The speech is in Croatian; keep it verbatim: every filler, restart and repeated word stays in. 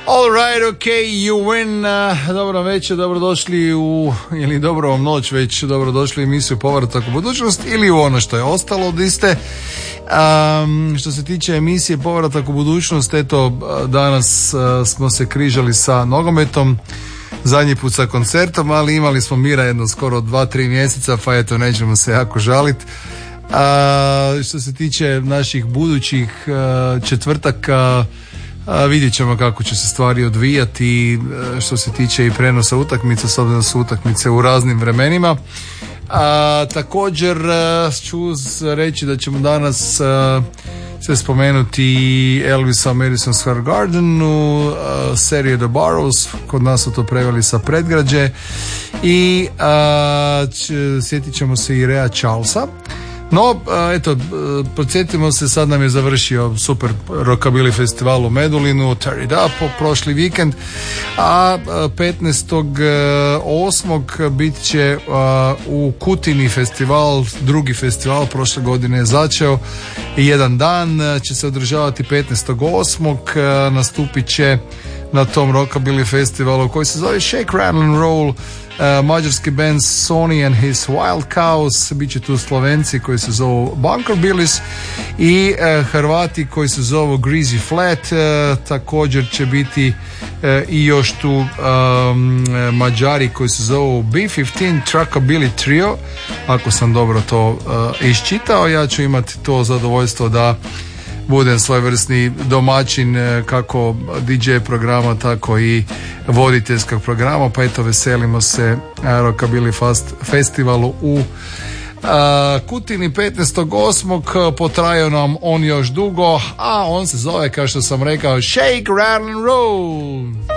All right, okay, you win. Uh, dobro večer, dobrodošli u, ili dobro vam noć već, dobrodošli u emisiju Povratak u budućnost ili u ono što je ostalo od iste. Um, što se tiče emisije Povratak u budućnost, eto, danas uh, smo se križali sa nogometom, zadnji put sa koncertom, ali imali smo mira jedno skoro dva, tri mjeseca, pa eto, nećemo se jako žaliti. Uh, što se tiče naših budućih uh, četvrtaka, A, vidjet ćemo kako će se stvari odvijati što se tiče i prenosa utakmica, s obzirom da su utakmice u raznim vremenima. A, također ću reći da ćemo danas a, se spomenuti Elvisa u Madison Square Gardenu, a, serije The Barrows, kod nas su to preveli sa predgrađe, i a, ć, sjetit ćemo se i Rea Charlesa. No, eto, podsjetimo se, sad nam je završio super rockabilly festival u Medulinu, Tear It Up, prošli vikend, a petnaestog osmog bit će u Kutini festival, drugi festival, prošle godine je začeo, jedan dan će se održavati petnaestog osmog, nastupit će na tom rockabilly festivalu koji se zove Shake, Rattle and Roll, Uh, mađarski band Sonny and His Wild Cows, bit će tu Slovenci koji se zovu Bunker Billies i uh, Hrvati koji se zovu Greasy Flat, uh, također će biti uh, i još tu um, Mađari koji se zovu B petnaest Truckabilly Trio, ako sam dobro to uh, iščitao. Ja ću imati to zadovoljstvo da budem svojevrsni domaćin kako D J programa, tako i voditeljskog programa, pa eto, veselimo se Rockabilly festivalu u uh, Kutini petnaestog osmog Potrajao nam on još dugo, a on se zove, kao što sam rekao, Shake, Rattle and Roll.